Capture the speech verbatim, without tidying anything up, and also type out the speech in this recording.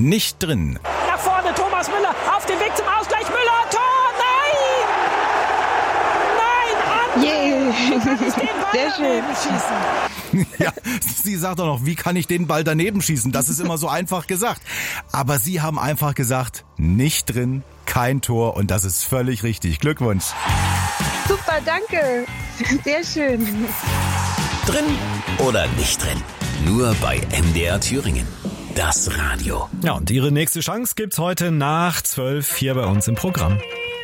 nicht drin. Nach vorne, Thomas Müller, auf dem Weg zum Ausgleich, Müller, Tor, nein! Nein, André! Yeah. Wie kann ich den Ball Sehr schön. daneben schießen? Ja, sie sagt doch noch, wie kann ich den Ball daneben schießen? Das ist immer so einfach gesagt. Aber sie haben einfach gesagt, nicht drin, kein Tor und das ist völlig richtig. Glückwunsch. Super, danke. Sehr schön. Drin oder nicht drin? Nur bei M D R Thüringen. Das Radio. Ja, und Ihre nächste Chance gibt's heute nach zwölf hier bei uns im Programm.